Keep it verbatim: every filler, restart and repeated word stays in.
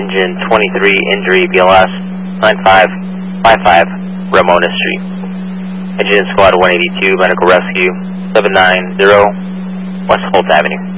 engine twenty-three, injury B L S nine five five five, Ramona Street. Engine Squad one eighty-two, medical rescue seven nine zero, West Holt Avenue.